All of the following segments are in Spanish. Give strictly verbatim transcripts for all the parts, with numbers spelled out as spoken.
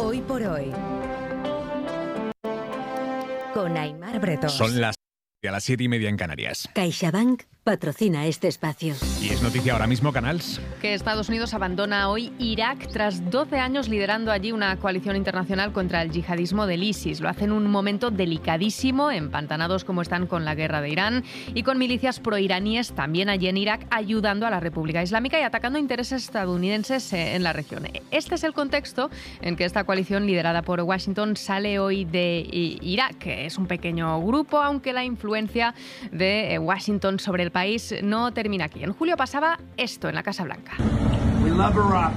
Hoy por hoy, con Aimar Bretós. Son las, a las siete y media en Canarias. CaixaBank patrocina este espacio. Y es noticia ahora mismo, Canals. Que Estados Unidos abandona hoy Irak tras doce años liderando allí una coalición internacional contra el yihadismo del ISIS. Lo hace en un momento delicadísimo, empantanados como están con la guerra de Irán y con milicias proiraníes también allí en Irak, ayudando a la República Islámica y atacando intereses estadounidenses en la región. Este es el contexto en que esta coalición liderada por Washington sale hoy de Irak, que es un pequeño grupo, aunque la influencia de Washington sobre el país no termina aquí. En julio pasaba esto en la Casa Blanca. We love Iraq.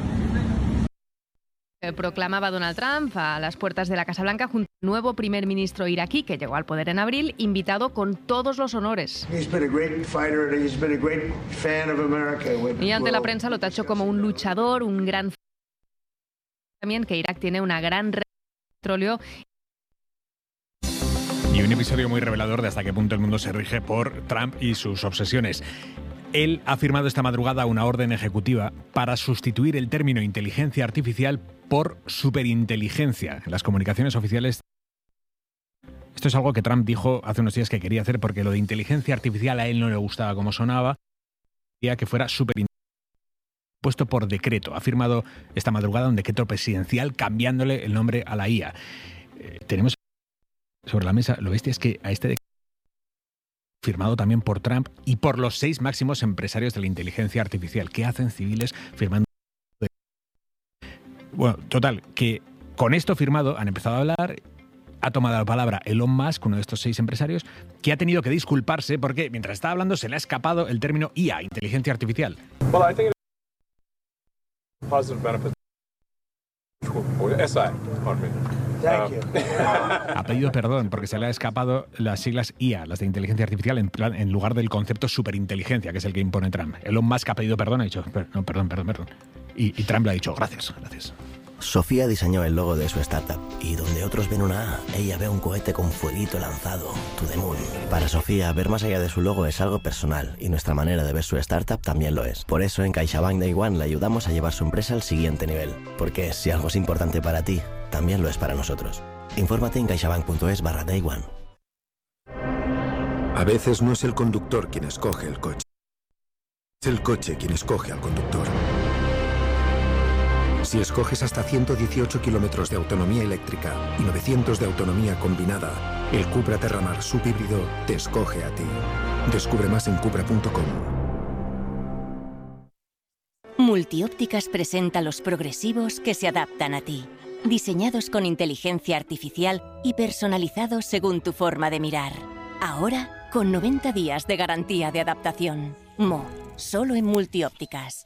Proclamaba Donald Trump a las puertas de la Casa Blanca junto al nuevo primer ministro iraquí que llegó al poder en abril, invitado con todos los honores. Y ante la prensa lo tachó como un luchador, un gran... También que Irak tiene una gran red de petróleo. Y un episodio muy revelador de hasta qué punto el mundo se rige por Trump y sus obsesiones. Él ha firmado esta madrugada una orden ejecutiva para sustituir el término inteligencia artificial por superinteligencia. En las comunicaciones oficiales, esto es algo que Trump dijo hace unos días que quería hacer porque lo de inteligencia artificial a él no le gustaba como sonaba. Quería que fuera superinteligencia. Puesto por decreto. Ha firmado esta madrugada un decreto presidencial cambiándole el nombre a la I A. Eh, tenemos sobre la mesa, lo bestia es que a este decreto firmado también por Trump y por los seis máximos empresarios de la inteligencia artificial. ¿Qué hacen civiles firmando? Bueno, total, que con esto firmado han empezado a hablar, ha tomado la palabra Elon Musk, uno de estos seis empresarios, que ha tenido que disculparse porque mientras estaba hablando se le ha escapado el término I A, inteligencia artificial. Well, I think positive benefits. S I, pardon me. Ha pedido perdón porque se le ha escapado las siglas I A, las de inteligencia artificial, en, plan, en lugar del concepto superinteligencia, que es el que impone Trump. Elon Musk ha pedido perdón, ha dicho, no, perdón, perdón, perdón. Y, y Trump le ha dicho, gracias, gracias. Sofía diseñó el logo de su startup y donde otros ven una A, ella ve un cohete con fueguito lanzado, to the moon. Para Sofía, ver más allá de su logo es algo personal y nuestra manera de ver su startup también lo es. Por eso en CaixaBank Day One le ayudamos a llevar su empresa al siguiente nivel. Porque si algo es importante para ti, también lo es para nosotros. Infórmate en caixabank.es barra Day One. A veces no es el conductor quien escoge el coche. Es el coche quien escoge al conductor. Si escoges hasta ciento dieciocho kilómetros de autonomía eléctrica y novecientos de autonomía combinada, el Cupra Terramar subhíbrido te escoge a ti. Descubre más en cupra punto com. Multiópticas presenta los progresivos que se adaptan a ti. Diseñados con inteligencia artificial y personalizados según tu forma de mirar. Ahora, con noventa días de garantía de adaptación. Mo, solo en Multiópticas.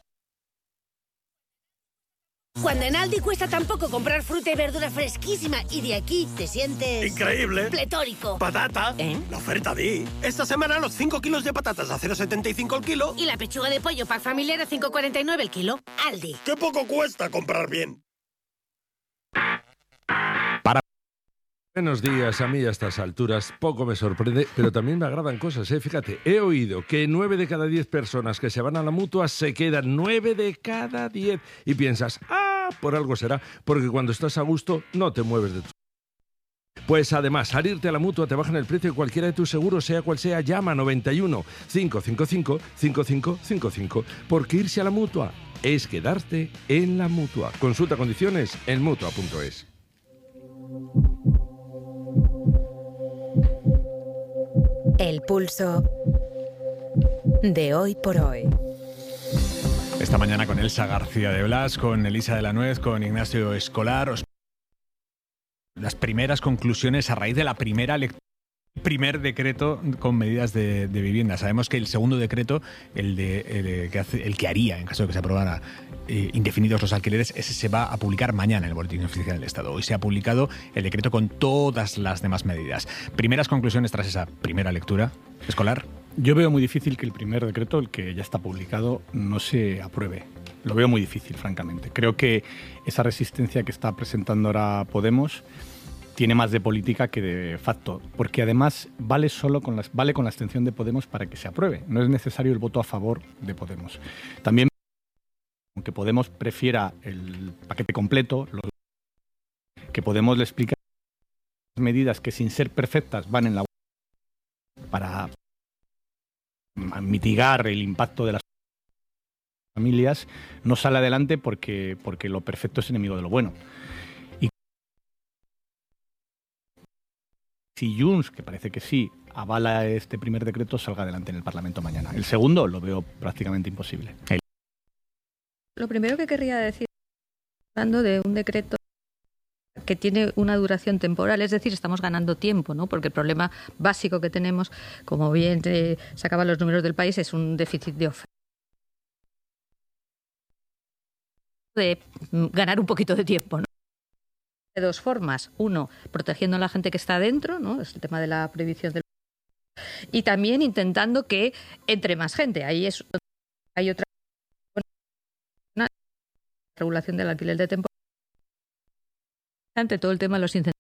Cuando en Aldi cuesta tan poco comprar fruta y verdura fresquísima y de aquí te sientes... ¡increíble! ¡Pletórico! ¡Patata! ¿Eh? La oferta di. Esta semana los cinco kilos de patatas a cero coma setenta y cinco el kilo. Y la pechuga de pollo pack familiar a cinco coma cuarenta y nueve el kilo. Aldi. ¡Qué poco cuesta comprar bien! Para Buenos días, a mí a estas alturas poco me sorprende, pero también me agradan cosas, ¿eh? Fíjate, he oído que nueve de cada diez personas que se van a la Mutua se quedan, nueve de cada diez, y piensas, ah, por algo será, porque cuando estás a gusto no te mueves de tu... Pues además, al irte a la Mutua te bajan el precio de cualquiera de tus seguros, sea cual sea, llama noventa y uno, cinco cinco cinco, cinco cinco cinco cinco, porque irse a la Mutua es quedarte en la Mutua. Consulta condiciones en mutua punto es. El pulso de hoy por hoy. Esta mañana con Elsa García de Blas, con Elisa de la Nuez, con Ignacio Escolar. Os... Las primeras conclusiones a raíz de la primera lectura. Primer decreto con medidas de, de vivienda. Sabemos que el segundo decreto, el, de, el, que, hace, el que haría, en caso de que se aprobara eh, indefinidos los alquileres, ese se va a publicar mañana en el Boletín Oficial del Estado. Hoy se ha publicado el decreto con todas las demás medidas. Primeras conclusiones tras esa primera lectura. Escolar. Yo veo muy difícil que el primer decreto, el que ya está publicado, no se apruebe. Lo veo muy difícil, francamente. Creo que esa resistencia que está presentando ahora Podemos tiene más de política que de facto, porque además vale solo con las, vale con la abstención de Podemos para que se apruebe. No es necesario el voto a favor de Podemos. También, aunque Podemos prefiera el paquete completo, los que Podemos le explica medidas que sin ser perfectas van en la para mitigar el impacto de las familias, no sale adelante porque, porque lo perfecto es enemigo de lo bueno. Y si Junts, que parece que sí, avala este primer decreto, salga adelante en el Parlamento mañana. El segundo lo veo prácticamente imposible. El... Lo primero que querría decir, hablando de un decreto que tiene una duración temporal, es decir, estamos ganando tiempo, ¿no? Porque el problema básico que tenemos, como bien eh, sacaban los números del país, es un déficit de oferta. De ganar un poquito de tiempo, ¿no? De dos formas. Uno, protegiendo a la gente que está adentro, ¿no? Es el tema de la prohibición del... Y también intentando que entre más gente. Ahí es hay otra una regulación del alquiler de temporada. Ante todo el tema de los incentivos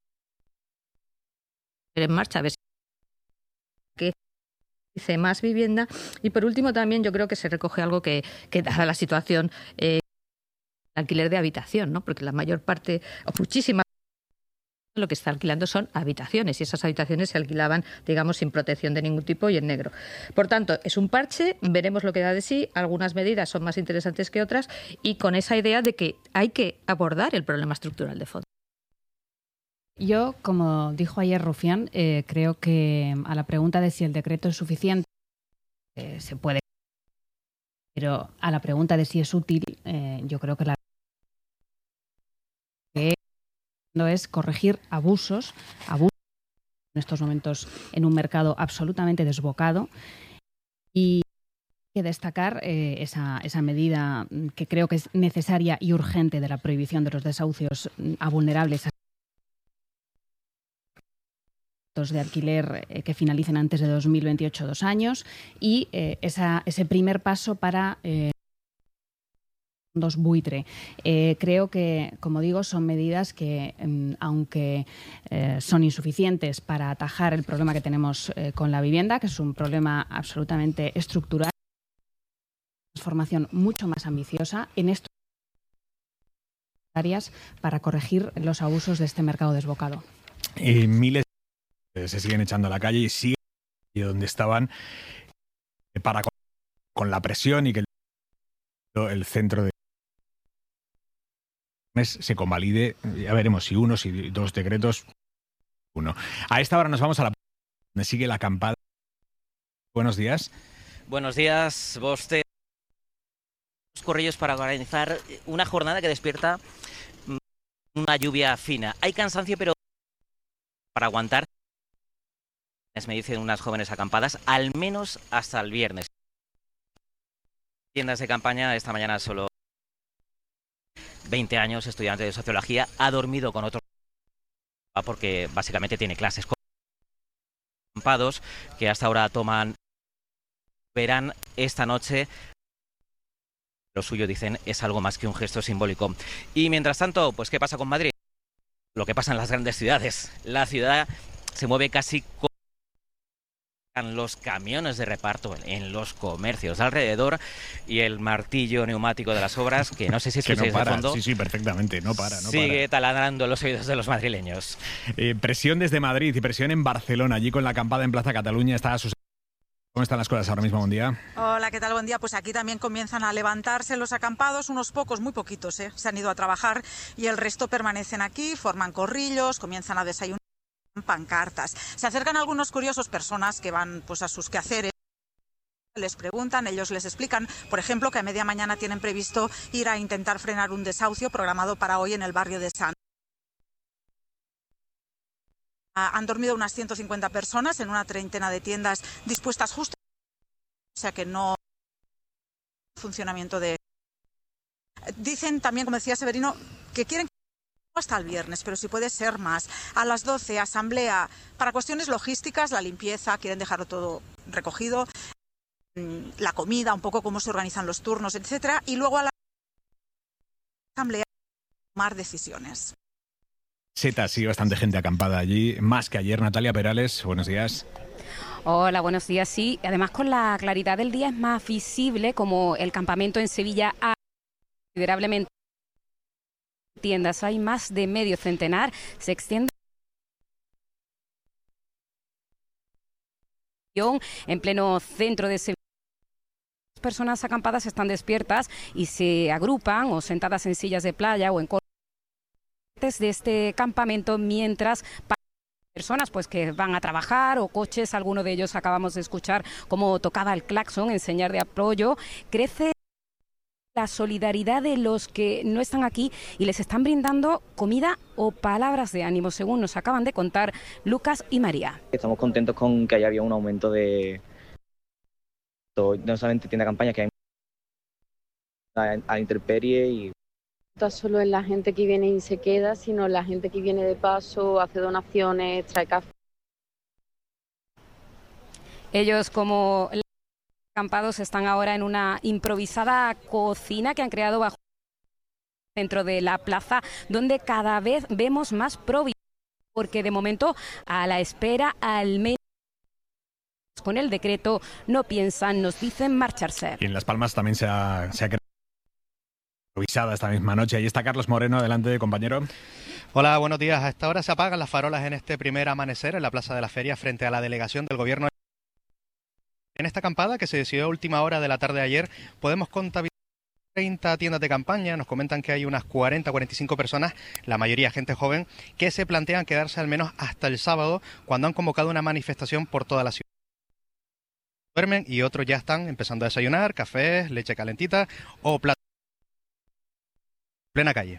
en marcha, a ver si que dice más vivienda. Y por último también yo creo que se recoge algo que, que dada la situación, eh, alquiler de habitación, ¿no? Porque la mayor parte, o muchísima lo que está alquilando son habitaciones y esas habitaciones se alquilaban, digamos, sin protección de ningún tipo y en negro. Por tanto, es un parche, veremos lo que da de sí, algunas medidas son más interesantes que otras y con esa idea de que hay que abordar el problema estructural de fondo. Yo, como dijo ayer Rufián, eh, creo que a la pregunta de si el decreto es suficiente, eh, se puede, pero a la pregunta de si es útil, eh, yo creo que la que es corregir abusos, abusos en estos momentos en un mercado absolutamente desbocado y hay que destacar eh, esa, esa medida que creo que es necesaria y urgente de la prohibición de los desahucios a vulnerables de alquiler eh, que finalicen antes de dos mil veintiocho, dos años, y eh, esa, ese primer paso para eh, fondos buitre. Eh, creo que, como digo, son medidas que, eh, aunque eh, son insuficientes para atajar el problema que tenemos eh, con la vivienda, que es un problema absolutamente estructural, una transformación mucho más ambiciosa en estas áreas para corregir los abusos de este mercado desbocado. Eh, miles se siguen echando a la calle y siguen donde estaban para con la presión y que el, el centro de se convalide. Ya veremos si uno, si dos decretos. Uno. A esta hora nos vamos a la donde sigue la acampada. Buenos días. Buenos días, Boste. Corrillos para organizar una jornada que despierta una lluvia fina. Hay cansancio, pero para aguantar. Me dicen unas jóvenes acampadas, al menos hasta el viernes. Tiendas de campaña, esta mañana solo veinte años, estudiante de sociología, ha dormido con otros porque básicamente tiene clases con acampados que hasta ahora toman, verán esta noche. Lo suyo, dicen, es algo más que un gesto simbólico. Y mientras tanto, pues ¿qué pasa con Madrid? Lo que pasa en las grandes ciudades. La ciudad se mueve casi con los camiones de reparto en los comercios de alrededor y el martillo neumático de las obras, que no sé si que escucháis no para, de fondo. Sí, sí, perfectamente, no para. No sigue para. taladrando los oídos de los madrileños. Eh, presión desde Madrid y presión en Barcelona, allí con la acampada en Plaza Cataluña. Está Susana. ¿Cómo están las cosas ahora mismo? Buen día. Hola, ¿qué tal? Buen día. Pues aquí también comienzan a levantarse los acampados, unos pocos, muy poquitos, ¿eh? Se han ido a trabajar y el resto permanecen aquí, forman corrillos, comienzan a desayunar, pancartas. Se acercan algunos curiosos, personas que van pues a sus quehaceres, les preguntan, ellos les explican, por ejemplo, que a media mañana tienen previsto ir a intentar frenar un desahucio programado para hoy en el barrio de San. Han dormido unas ciento cincuenta personas en una treintena de tiendas dispuestas justo, o sea que no funcionamiento de... Dicen también, como decía Severino, que quieren hasta el viernes, pero si puede ser más. A las doce, asamblea para cuestiones logísticas, la limpieza, quieren dejarlo todo recogido, la comida, un poco cómo se organizan los turnos, etcétera, y luego a la asamblea tomar decisiones. Seta, sí, bastante gente acampada allí, más que ayer. Natalia Perales, buenos días. Hola, buenos días. Sí, además con la claridad del día es más visible como el campamento en Sevilla ha considerablemente tiendas. Hay más de medio centenar. Se extiende en pleno centro de Sevilla. Las personas acampadas están despiertas y se agrupan o sentadas en sillas de playa o en cortes de este campamento mientras personas pues que van a trabajar o coches. Alguno de ellos acabamos de escuchar cómo tocaba el claxon en señal de apoyo. Crece la solidaridad de los que no están aquí y les están brindando comida o palabras de ánimo, según nos acaban de contar Lucas y María. Estamos contentos con que haya habido un aumento de, no solamente tienda campaña, que hay a la intemperie y no solo es la gente que viene y se queda, sino la gente que viene de paso, hace donaciones, trae café. Ellos, como acampados, están ahora en una improvisada cocina que han creado bajo el centro de la plaza, donde cada vez vemos más provisiones, porque de momento, a la espera, al menos con el decreto, no piensan, nos dicen, marcharse. Y en Las Palmas también se ha, se ha creado improvisada esta misma noche. Ahí está Carlos Moreno, adelante, compañero. Hola, buenos días. A esta hora se apagan las farolas en este primer amanecer en la Plaza de la Feria frente a la delegación del Gobierno. En esta acampada, que se decidió a última hora de la tarde de ayer, podemos contabilizar treinta tiendas de campaña. Nos comentan que hay unas cuarenta a cuarenta y cinco personas, la mayoría gente joven, que se plantean quedarse al menos hasta el sábado, cuando han convocado una manifestación por toda la ciudad. Duermen y otros ya están empezando a desayunar, cafés, leche calentita o platos. Plena calle.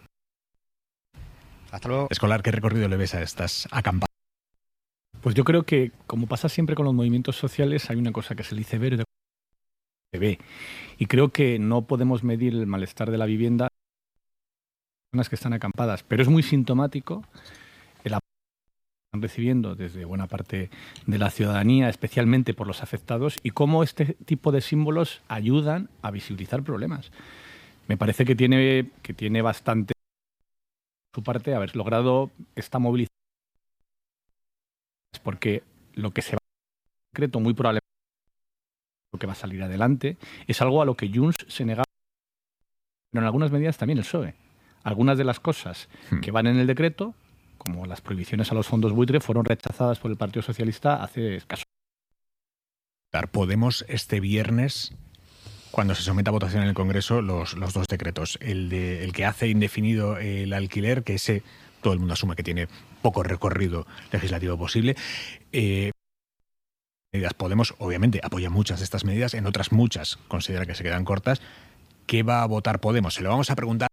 Hasta luego. Escolar, ¿qué recorrido le ves a estas acampadas? Pues yo creo que, como pasa siempre con los movimientos sociales, hay una cosa que se dice ver y se ve. Y creo que no podemos medir el malestar de la vivienda en las personas que están acampadas, pero es muy sintomático el apoyo que están recibiendo desde buena parte de la ciudadanía, especialmente por los afectados, y cómo este tipo de símbolos ayudan a visibilizar problemas. Me parece que tiene, que tiene bastante su parte haber logrado esta movilización, porque lo que se va a decreto muy probablemente lo que va a salir adelante es algo a lo que Junts se negaba, pero en algunas medidas también el P S O E. Algunas de las cosas hmm. que van en el decreto, como las prohibiciones a los fondos buitre, fueron rechazadas por el Partido Socialista hace escaso. Podemos este viernes, cuando se someta a votación en el Congreso, los, los dos decretos. El, de, el que hace indefinido el alquiler, que ese todo el mundo asume que tiene poco recorrido legislativo posible. Eh, medidas Podemos, obviamente, apoya muchas de estas medidas, en otras muchas considera que se quedan cortas. ¿Qué va a votar Podemos? Se lo vamos a preguntar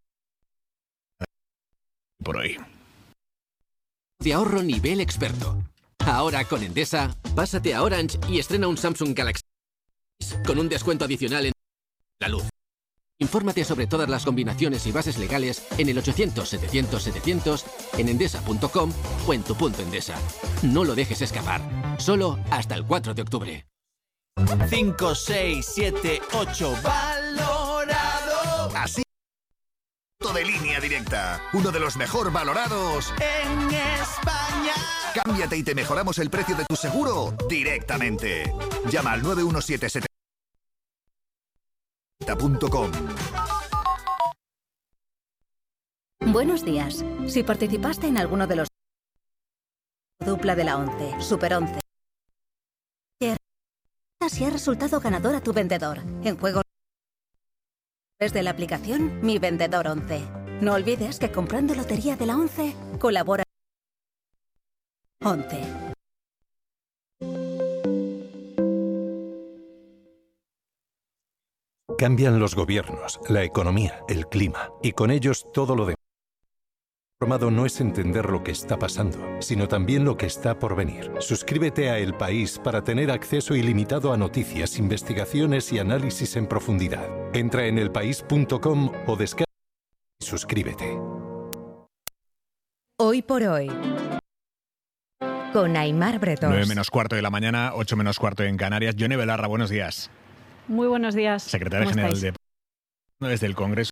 por hoy. De ahorro nivel experto. Ahora con Endesa, pásate a Orange y estrena un Samsung Galaxy con un descuento adicional en la luz. Infórmate sobre todas las combinaciones y bases legales en el ochocientos setecientos setecientos, en endesa punto com o en tu punto Endesa. No lo dejes escapar. Solo hasta el cuatro de octubre. cinco, seis, siete, ocho, valorado. Así de Línea Directa, uno de los mejor valorados en España. Cámbiate y te mejoramos el precio de tu seguro directamente. Llama al nueve uno siete siete punto com. Buenos días. Si participaste en alguno de los dupla de la once, Super once, si ha resultado ganador a tu vendedor. En juego desde la aplicación Mi Vendedor once. No olvides que comprando Lotería de la once, colabora once. Cambian los gobiernos, la economía, el clima, y con ellos todo lo demás. Informado no es entender lo que está pasando, sino también lo que está por venir. Suscríbete a El País para tener acceso ilimitado a noticias, investigaciones y análisis en profundidad. Entra en elpaís punto com o descarga y suscríbete. Hoy por hoy, con Aimar Bretón. nueve menos cuarto de la mañana, ocho menos cuarto en Canarias. Yone Belarra, buenos días. Muy buenos días. Secretaria General estáis? de desde el Congreso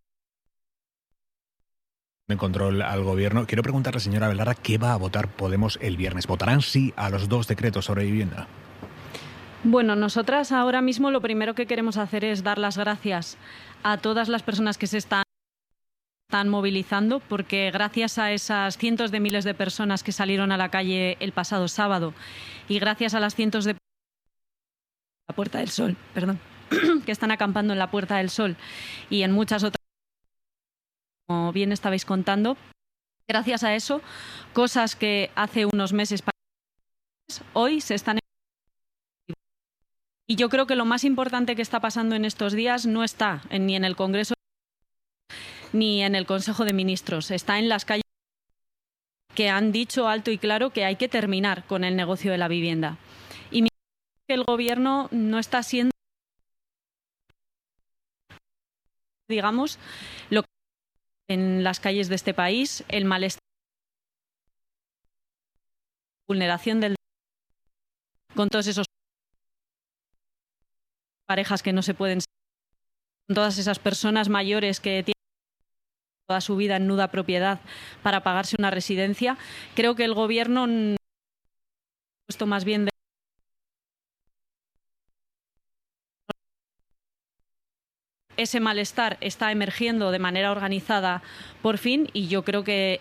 de Control al Gobierno. Quiero preguntarle, señora Belarra, ¿qué va a votar Podemos el viernes? ¿Votarán sí a los dos decretos sobre vivienda? Bueno, nosotras ahora mismo lo primero que queremos hacer es dar las gracias a todas las personas que se están están movilizando, porque gracias a esas cientos de miles de personas que salieron a la calle el pasado sábado y gracias a las cientos de la Puerta del Sol, perdón, que están acampando en la Puerta del Sol y en muchas otras, como bien estabais contando, gracias a eso, cosas que hace unos meses hoy se están. Y yo creo que lo más importante que está pasando en estos días no está en, ni en el Congreso ni en el Consejo de Ministros, está en las calles que han dicho alto y claro que hay que terminar con el negocio de la vivienda. Y me parece que el Gobierno no está siendo, digamos, lo que en las calles de este país, el malestar, vulneración del con todos esos parejas que no se pueden, con todas esas personas mayores que tienen toda su vida en nuda propiedad para pagarse una residencia. Creo que el Gobierno ha puesto más bien de ese malestar está emergiendo de manera organizada por fin, y yo creo que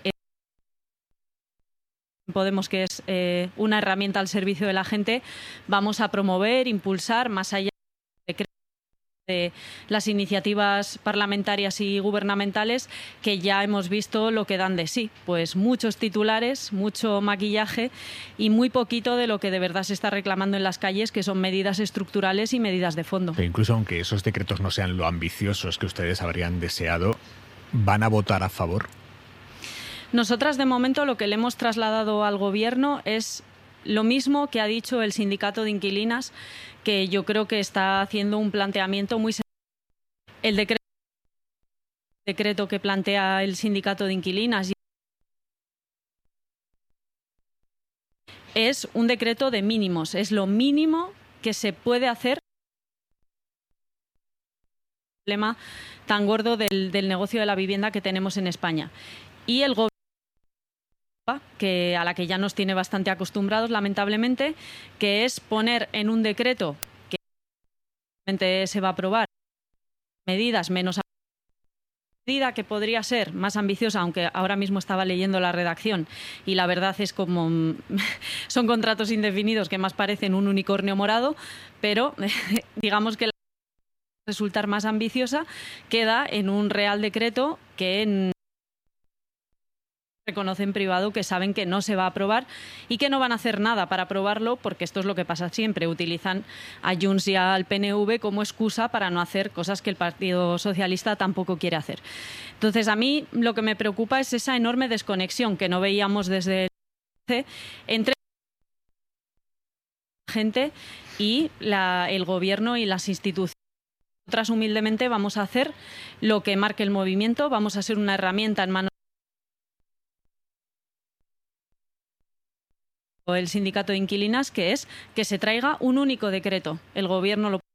Podemos, que es eh, una herramienta al servicio de la gente, vamos a promover, impulsar, más allá de las iniciativas parlamentarias y gubernamentales, que ya hemos visto lo que dan de sí, pues muchos titulares, mucho maquillaje y muy poquito de lo que de verdad se está reclamando en las calles, que son medidas estructurales y medidas de fondo. Pero incluso aunque esos decretos no sean lo ambiciosos que ustedes habrían deseado, ¿van a votar a favor? Nosotras, de momento, lo que le hemos trasladado al Gobierno es lo mismo que ha dicho el sindicato de inquilinas, que yo creo que está haciendo un planteamiento muy sencillo. El decreto, el decreto que plantea el sindicato de inquilinas es un decreto de mínimos, es lo mínimo que se puede hacer. El problema tan gordo del, del negocio de la vivienda que tenemos en España. Y el Gobierno, que a la que ya nos tiene bastante acostumbrados, lamentablemente, que es poner en un decreto que se va a aprobar medidas menos medida que podría ser más ambiciosa, aunque ahora mismo estaba leyendo la redacción y la verdad es como son contratos indefinidos que más parecen un unicornio morado, pero digamos que la resultar más ambiciosa queda en un real decreto que en reconoce en privado que saben que no se va a aprobar y que no van a hacer nada para aprobarlo, porque esto es lo que pasa siempre, utilizan a Junts y al P N V como excusa para no hacer cosas que el Partido Socialista tampoco quiere hacer. Entonces, a mí lo que me preocupa es esa enorme desconexión que no veíamos desde el entre la gente y la, el Gobierno y las instituciones. Nosotras humildemente vamos a hacer lo que marque el movimiento, vamos a ser una herramienta en manos el sindicato de inquilinas, que es que se traiga un único decreto. El Gobierno lo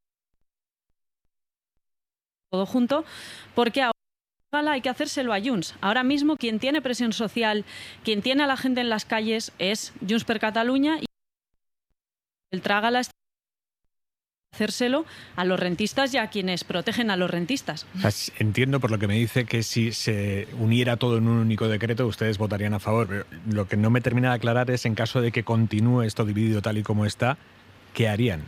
todo junto, porque ahora hay que hacérselo a Junts. Ahora mismo quien tiene presión social, quien tiene a la gente en las calles es Junts per Catalunya, y el trágala está hacérselo a los rentistas y a quienes protegen a los rentistas. O sea, entiendo por lo que me dice que si se uniera todo en un único decreto ustedes votarían a favor, pero lo que no me termina de aclarar es, en caso de que continúe esto dividido tal y como está, ¿qué harían?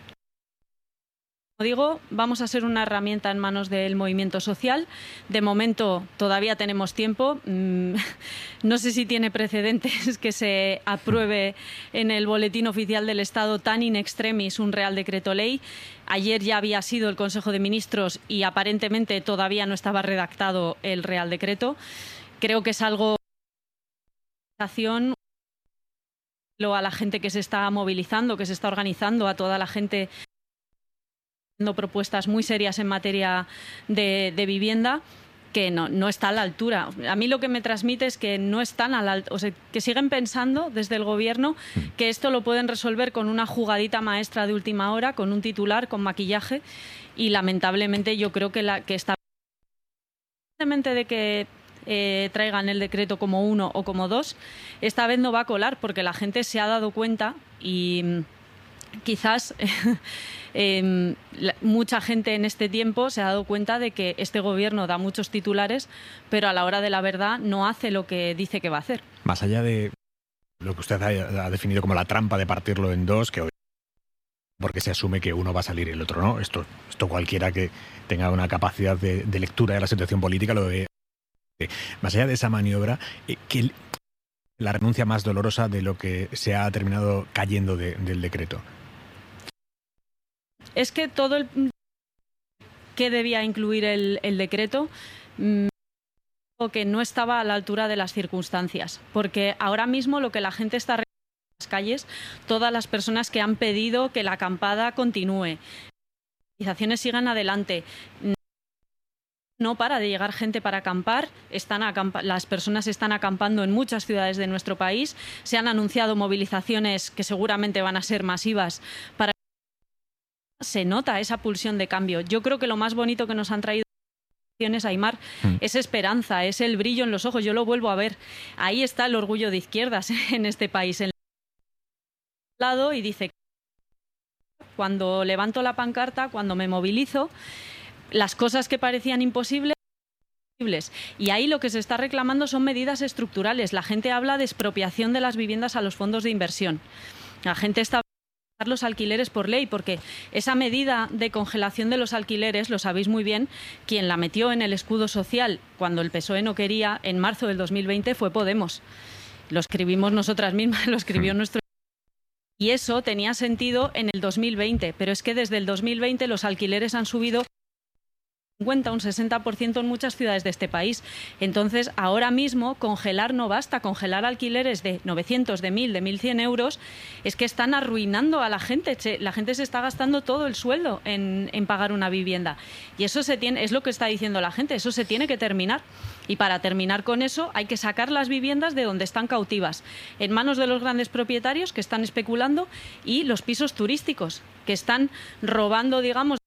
Como digo, vamos a ser una herramienta en manos del movimiento social. De momento todavía tenemos tiempo. No sé si tiene precedentes que se apruebe en el Boletín Oficial del Estado tan in extremis un Real Decreto Ley. Ayer ya había sido el Consejo de Ministros y aparentemente todavía no estaba redactado el Real Decreto. Creo que es algo a la gente que se está movilizando, que se está organizando, a toda la gente propuestas muy serias en materia de, de vivienda, que no, no está a la altura. A mí lo que me transmite es que no están a la altura, o sea, que siguen pensando desde el Gobierno que esto lo pueden resolver con una jugadita maestra de última hora, con un titular, con maquillaje, y lamentablemente yo creo que, la, que está de que eh, traigan el decreto como uno o como dos, esta vez no va a colar, porque la gente se ha dado cuenta y quizás eh, la, mucha gente en este tiempo se ha dado cuenta de que este gobierno da muchos titulares, pero a la hora de la verdad no hace lo que dice que va a hacer. Más allá de lo que usted ha, ha definido como la trampa de partirlo en dos, que hoy porque se asume que uno va a salir y el otro no. Esto, esto cualquiera que tenga una capacidad de, de lectura de la situación política lo ve. Más allá de esa maniobra, eh, que la renuncia más dolorosa de lo que se ha terminado cayendo de, del decreto. Es que todo el que debía incluir el, el decreto mmm, que no estaba a la altura de las circunstancias, porque ahora mismo lo que la gente está las calles, todas las personas que han pedido que la acampada continúe, las organizaciones sigan adelante. No para de llegar gente para acampar, están acampa- las personas están acampando en muchas ciudades de nuestro país, se han anunciado movilizaciones que seguramente van a ser masivas para se nota esa pulsión de cambio. Yo creo que lo más bonito que nos han traído Aimar, mm. es esperanza, es el brillo en los ojos, yo lo vuelvo a ver. Ahí está el orgullo de izquierdas en este país. En lado y dice, cuando levanto la pancarta, cuando me movilizo, las cosas que parecían imposibles, y ahí lo que se está reclamando son medidas estructurales. La gente habla de expropiación de las viviendas a los fondos de inversión. La gente está los alquileres por ley, porque esa medida de congelación de los alquileres, lo sabéis muy bien, quien la metió en el escudo social cuando el P S O E no quería, en marzo del dos mil veinte, fue Podemos. Lo escribimos nosotras mismas, lo escribió hmm. nuestro... Y eso tenía sentido en el dos mil veinte, pero es que desde el dos mil veinte los alquileres han subido un cincuenta, un sesenta por ciento en muchas ciudades de este país. Entonces, ahora mismo, congelar no basta. Congelar alquileres de novecientos, de mil, de mil cien euros, es que están arruinando a la gente. La gente se está gastando todo el sueldo en, en pagar una vivienda. Y eso se tiene, es lo que está diciendo la gente, eso se tiene que terminar. Y para terminar con eso hay que sacar las viviendas de donde están cautivas, en manos de los grandes propietarios que están especulando y los pisos turísticos que están robando, digamos,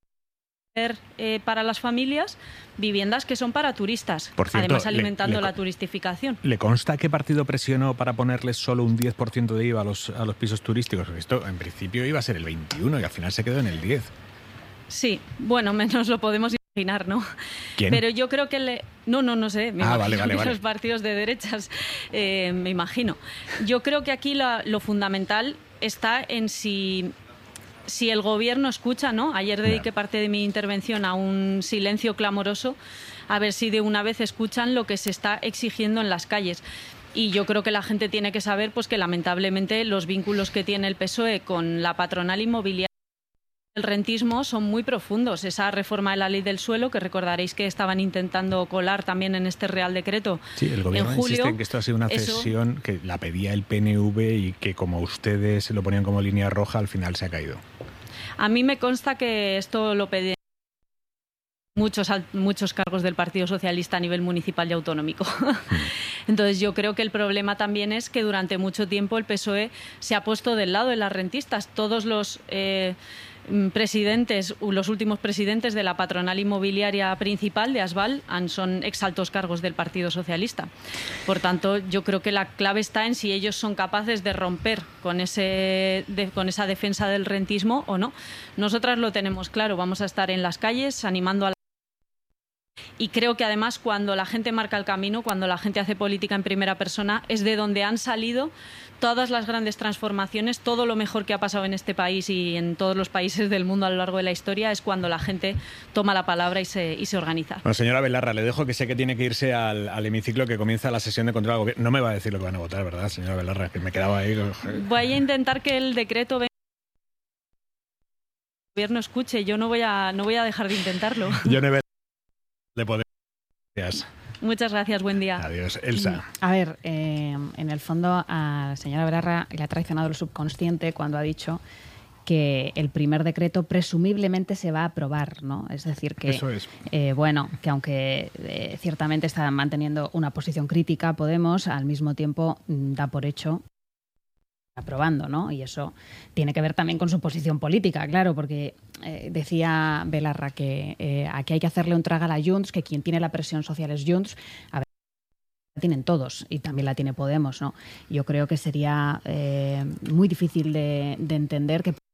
eh, para las familias viviendas que son para turistas, por cierto, además alimentando le, le, la turistificación. ¿Le consta qué partido presionó para ponerles solo un diez por ciento de I V A a los, a los pisos turísticos? Porque esto en principio iba a ser el veintiuno y al final se quedó en el diez. Sí, bueno, menos lo podemos imaginar, ¿no? ¿Quién? Pero yo creo que le... No, no, no sé. Me ah, imagino vale, vale, que vale. los partidos de derechas, eh, me imagino. Yo creo que aquí la, lo fundamental está en si... Si el gobierno escucha, ¿no? Ayer dediqué parte de mi intervención a un silencio clamoroso, a ver si de una vez escuchan lo que se está exigiendo en las calles. Y yo creo que la gente tiene que saber pues, que lamentablemente los vínculos que tiene el P S O E con la patronal inmobiliaria, el rentismo, son muy profundos. Esa reforma de la ley del suelo, que recordaréis que estaban intentando colar también en este Real Decreto. Sí, el gobierno en julio, insiste en que esto ha sido una cesión eso, que la pedía el P N V y que como ustedes lo ponían como línea roja, al final se ha caído. A mí me consta que esto lo pedían muchos, muchos cargos del Partido Socialista a nivel municipal y autonómico. Entonces yo creo que el problema también es que durante mucho tiempo el P S O E se ha puesto del lado de las rentistas. Todos los eh, presidentes, los últimos presidentes de la patronal inmobiliaria principal de Asval son exaltos cargos del Partido Socialista. Por tanto, yo creo que la clave está en si ellos son capaces de romper con, ese, de, con esa defensa del rentismo o no. Nosotras lo tenemos claro, vamos a estar en las calles animando a la... Y creo que además cuando la gente marca el camino, cuando la gente hace política en primera persona, es de donde han salido todas las grandes transformaciones, todo lo mejor que ha pasado en este país y en todos los países del mundo a lo largo de la historia, es cuando la gente toma la palabra y se, y se organiza. Bueno, señora Belarra, le dejo, que sé que tiene que irse al, al hemiciclo, que comienza la sesión de control al gobierno. No me va a decir lo que van a votar, ¿verdad, señora Belarra? Que me quedaba ahí. Voy a intentar que el decreto venga. El gobierno escuche, yo no voy a, no voy a dejar de intentarlo. Yo no de poder. Gracias. Muchas gracias, buen día. Adiós, Elsa. A ver, eh, en el fondo a la señora Belarra le ha traicionado el subconsciente cuando ha dicho que el primer decreto presumiblemente se va a aprobar, ¿no? Es decir, que, Eso es. eh, bueno, que aunque eh, ciertamente está manteniendo una posición crítica, Podemos, al mismo tiempo da por hecho aprobando, ¿no? Y eso tiene que ver también con su posición política, claro, porque eh, decía Belarra que eh, aquí hay que hacerle un trago a la Junts, que quien tiene la presión social es Junts. A ver, la tienen todos y también la tiene Podemos, ¿no? Yo creo que sería eh, muy difícil de, de entender que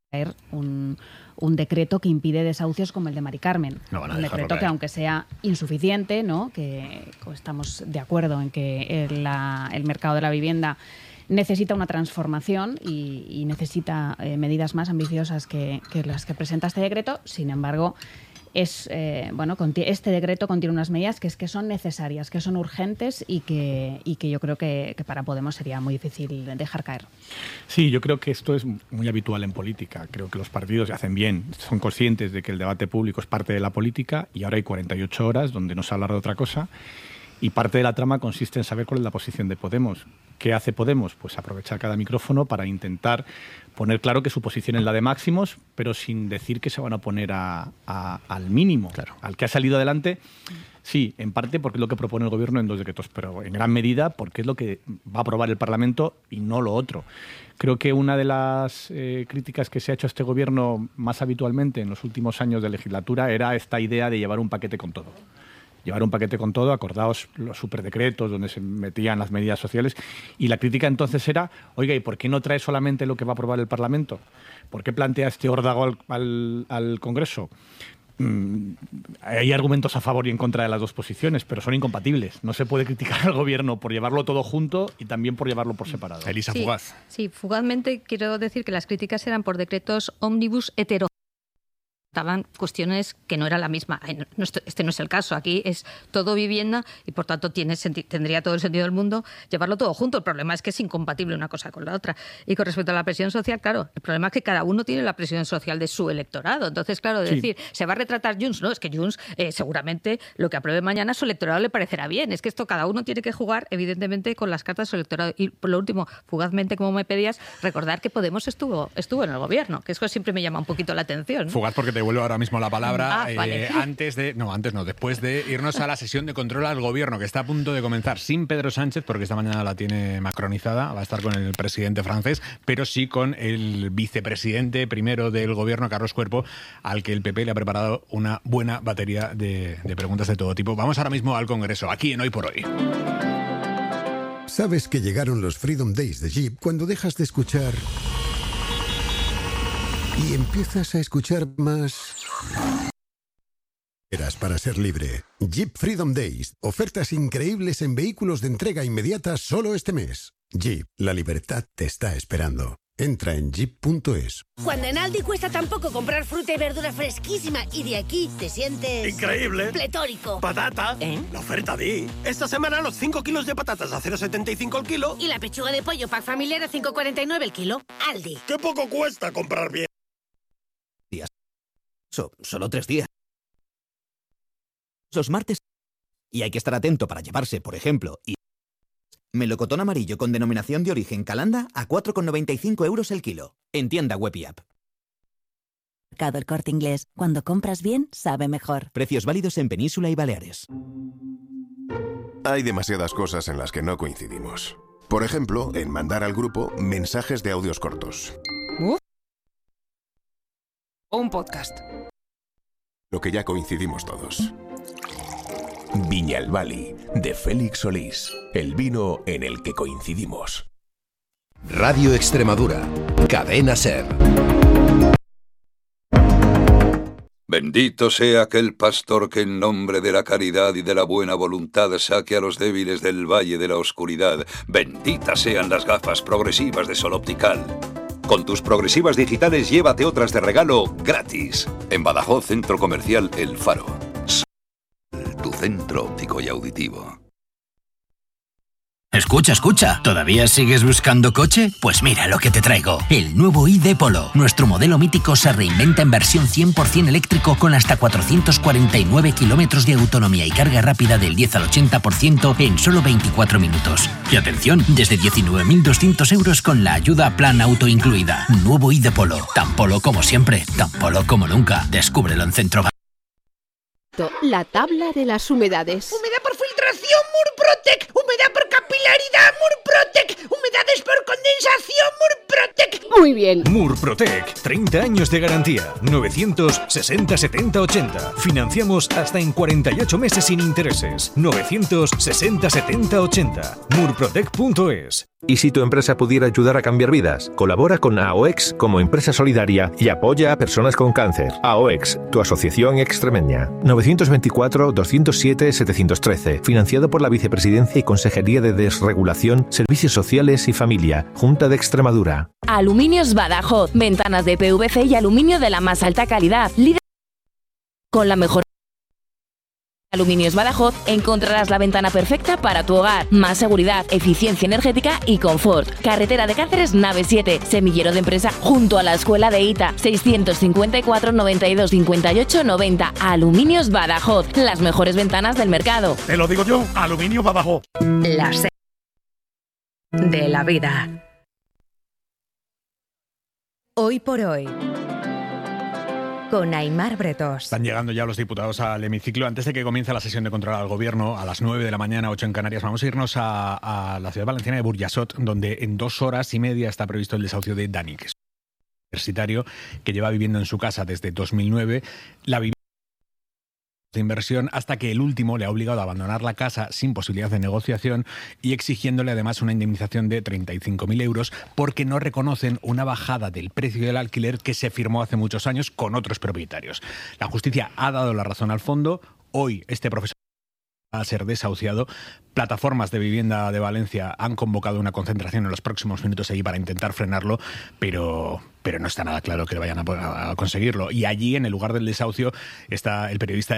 caer un, un decreto que impide desahucios como el de Mari Carmen. No van a un dejarlo decreto caer. que, aunque sea insuficiente, ¿no? que estamos de acuerdo en que el, la, el mercado de la vivienda necesita una transformación y, y necesita eh, medidas más ambiciosas que, que las que presenta este decreto. Sin embargo, es eh, bueno, este decreto contiene unas medidas que es que son necesarias, que son urgentes y que, y que yo creo que, que para Podemos sería muy difícil dejar caer. Sí, yo creo que esto es muy habitual en política. Creo que los partidos hacen bien, son conscientes de que el debate público es parte de la política y ahora hay cuarenta y ocho horas donde no se habla de otra cosa. Y parte de la trama consiste en saber cuál es la posición de Podemos. ¿Qué hace Podemos? Pues aprovechar cada micrófono para intentar poner claro que su posición es la de máximos, pero sin decir que se van a oponer a, a, al mínimo, claro. Al que ha salido adelante. Sí, en parte porque es lo que propone el Gobierno en dos decretos, pero en gran medida porque es lo que va a aprobar el Parlamento y no lo otro. Creo que una de las eh, críticas que se ha hecho a este Gobierno más habitualmente en los últimos años de legislatura era esta idea de llevar un paquete con todo. Llevar un paquete con todo, acordados los superdecretos donde se metían las medidas sociales, y la crítica entonces era, oiga, ¿y por qué no trae solamente lo que va a aprobar el Parlamento? ¿Por qué plantea este órdago al, al, al Congreso? Mm, hay argumentos a favor y en contra de las dos posiciones, pero son incompatibles. No se puede criticar al Gobierno por llevarlo todo junto y también por llevarlo por separado. Elisa Sí, Fugaz. sí, fugazmente quiero decir que las críticas eran por decretos ómnibus hetero. Estaban cuestiones que no era la misma. Ay, no, no, este no es el caso. Aquí es todo vivienda y, por tanto, tiene senti- tendría todo el sentido del mundo llevarlo todo junto. El problema es que es incompatible una cosa con la otra. Y con respecto a la presión social, claro, el problema es que cada uno tiene la presión social de su electorado. Entonces, claro, Sí. decir, ¿se va a retratar Junts? No, es que Junts eh, seguramente lo que apruebe mañana a su electorado le parecerá bien. Es que esto cada uno tiene que jugar, evidentemente, con las cartas de su electorado. Y, por lo último, fugazmente, como me pedías, recordar que Podemos estuvo, estuvo en el Gobierno, que eso siempre me llama un poquito la atención, ¿no? Fugaz porque te vuelvo ahora mismo la palabra. Ah, eh, vale. Antes de, no, antes no, después de irnos a la sesión de control al Gobierno, que está a punto de comenzar sin Pedro Sánchez, porque esta mañana la tiene macronizada, va a estar con el presidente francés, pero sí con el vicepresidente primero del Gobierno, Carlos Cuerpo, al que el P P le ha preparado una buena batería de, de preguntas de todo tipo. Vamos ahora mismo al Congreso, aquí en Hoy por Hoy. Sabes que llegaron los Freedom Days de Jeep cuando dejas de escuchar y empiezas a escuchar más. Eras para ser libre. Jeep Freedom Days. Ofertas increíbles en vehículos de entrega inmediata solo este mes. Jeep, la libertad te está esperando. Entra en jeep punto es. Cuando en Aldi cuesta tan poco comprar fruta y verdura fresquísima y de aquí te sientes... ¡Increíble! Pletórico. ¡Patata! ¿Eh? La oferta di. Esta semana los cinco kilos de patatas a cero coma setenta y cinco el kilo. Y la pechuga de pollo pack familiar a cinco coma cuarenta y nueve el kilo. Aldi. ¡Qué poco cuesta comprar bien! días. So, solo tres días. Los martes. Y hay que estar atento para llevarse, por ejemplo, y melocotón amarillo con denominación de origen Calanda a cuatro coma noventa y cinco euros el kilo. En tienda web y app. Mercado El Corte Inglés. Cuando compras bien, sabe mejor. Precios válidos en Península y Baleares. Hay demasiadas cosas en las que no coincidimos. Por ejemplo, en mandar al grupo mensajes de audios cortos. Un podcast. Lo que ya coincidimos todos. Viñalbali, de Félix Solís. El vino en el que coincidimos. Radio Extremadura. Cadena SER. Bendito sea aquel pastor que en nombre de la caridad y de la buena voluntad saque a los débiles del valle de la oscuridad. Benditas sean las gafas progresivas de Sol Optical. Con tus progresivas digitales llévate otras de regalo gratis. En Badajoz, Centro Comercial El Faro. Sol, tu centro óptico y auditivo. Escucha, escucha, ¿todavía sigues buscando coche? Pues mira lo que te traigo, el nuevo i D Polo. Nuestro modelo mítico se reinventa en versión cien por ciento eléctrico con hasta cuatrocientos cuarenta y nueve kilómetros de autonomía y carga rápida del diez al ochenta por ciento en solo veinticuatro minutos. Y atención, desde diecinueve mil doscientos euros con la ayuda Plan Auto incluida. Nuevo i D Polo, tan polo como siempre, tan polo como nunca. Descúbrelo en Centro. La tabla de las humedades. Humedad por filtración, Murprotec. Humedad por capilaridad, Murprotec. Humedades por condensación, Murprotec. Muy bien. Murprotec, treinta años de garantía. novecientos sesenta setenta ochenta. Financiamos hasta en cuarenta y ocho meses sin intereses. novecientos sesenta setenta ochenta. murprotec punto es. ¿Y si tu empresa pudiera ayudar a cambiar vidas? Colabora con A O E X como empresa solidaria y apoya a personas con cáncer. A O E X, tu asociación extremeña. nueve dos cuatro, dos cero siete, siete uno tres. Financiado por la Vicepresidencia y Consejería de Desregulación, Servicios Sociales y Familia, Junta de Extremadura. Aluminios Badajoz. Ventanas de P V C y aluminio de la más alta calidad. Líder con la mejor. Aluminios Badajoz encontrarás la ventana perfecta para tu hogar. Más seguridad, eficiencia energética y confort. Carretera de Cáceres, nave siete. Semillero de empresa junto a la escuela de I T A. seiscientos cincuenta y cuatro, noventa y dos, cincuenta y ocho, noventa. Aluminios Badajoz. Las mejores ventanas del mercado. Te lo digo yo, Aluminios Badajoz. La se de la vida. Hoy por hoy. Con Aimar Bretos. Están llegando ya los diputados al hemiciclo. Antes de que comience la sesión de control al gobierno, a las nueve de la mañana, ocho en Canarias, vamos a irnos a, a la ciudad valenciana de Burjassot, donde en dos horas y media está previsto el desahucio de Dani, que es un universitario que lleva viviendo en su casa desde dos mil nueve. La vivienda de inversión hasta que el último le ha obligado a abandonar la casa sin posibilidad de negociación y exigiéndole además una indemnización de treinta y cinco mil euros porque no reconocen una bajada del precio del alquiler que se firmó hace muchos años con otros propietarios. La justicia ha dado la razón al fondo. Hoy este profesor va a ser desahuciado. Plataformas de vivienda de Valencia han convocado una concentración en los próximos minutos allí para intentar frenarlo, pero, pero no está nada claro que vayan a, a conseguirlo. Y allí, en el lugar del desahucio, está el periodista.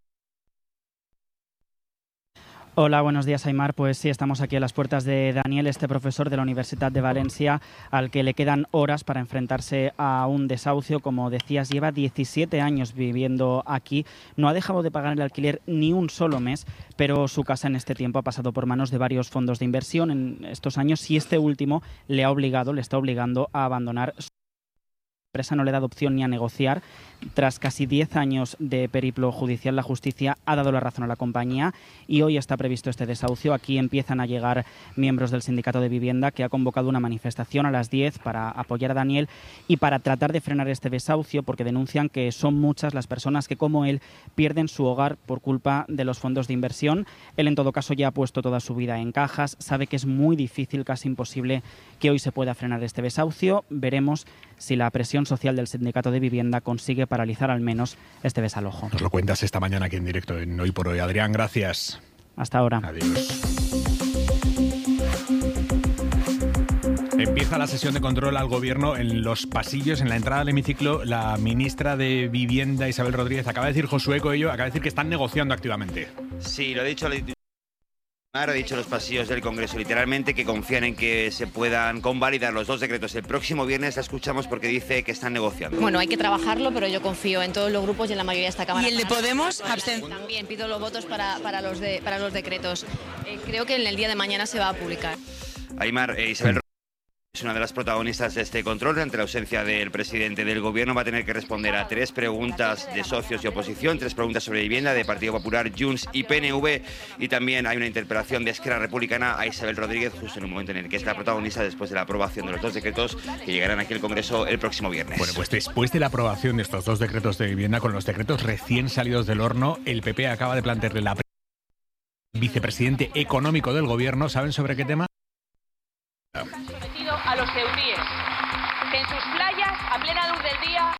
Hola, buenos días, Aimar. Pues sí, estamos aquí a las puertas de Daniel, este profesor de la Universidad de Valencia, al que le quedan horas para enfrentarse a un desahucio. Como decías, lleva diecisiete años viviendo aquí, no ha dejado de pagar el alquiler ni un solo mes, pero su casa en este tiempo ha pasado por manos de varios fondos de inversión en estos años y este último le ha obligado, le está obligando a abandonar su empresa. No le ha dado opción ni a negociar. Tras casi diez años de periplo judicial, la justicia ha dado la razón a la compañía y hoy está previsto este desahucio. Aquí empiezan a llegar miembros del sindicato de vivienda, que ha convocado una manifestación a las diez para apoyar a Daniel y para tratar de frenar este desahucio, porque denuncian que son muchas las personas que, como él, pierden su hogar por culpa de los fondos de inversión. Él, en todo caso, ya ha puesto toda su vida en cajas. Sabe que es muy difícil, casi imposible, que hoy se pueda frenar este desahucio. Veremos si la presión social del sindicato de vivienda consigue paralizar al menos este desalojo. Nos lo cuentas esta mañana aquí en directo en Hoy por Hoy. Adrián, gracias. Hasta ahora. Adiós. Empieza la sesión de control al gobierno en los pasillos, en la entrada al hemiciclo. La ministra de Vivienda, Isabel Rodríguez, acaba de decir, Josué Coello, acaba de decir que están negociando activamente. Sí, lo ha dicho la Ha dicho los pasillos del Congreso literalmente que confían en que se puedan convalidar los dos decretos el próximo viernes. La escuchamos porque dice que están negociando. Bueno, hay que trabajarlo, pero yo confío en todos los grupos y en la mayoría de esta Cámara. ¿Y el de Podemos? Absten- También pido los votos para, para, los, de, para los decretos. Eh, creo que en el día de mañana se va a publicar. Aimar, eh, Isabel es una de las protagonistas de este control. Ante la ausencia del presidente del gobierno va a tener que responder a tres preguntas de socios y oposición, tres preguntas sobre vivienda de Partido Popular, Junts y P N V, y también hay una interpelación de Esquerra Republicana a Isabel Rodríguez justo en un momento en el que es la protagonista después de la aprobación de los dos decretos que llegarán aquí al Congreso el próximo viernes. Bueno, pues después de la aprobación de estos dos decretos de vivienda, con los decretos recién salidos del horno, el P P acaba de plantearle la vicepresidente económico del gobierno. ¿Saben sobre qué tema? A los eudíes, que en sus playas, a plena luz del día.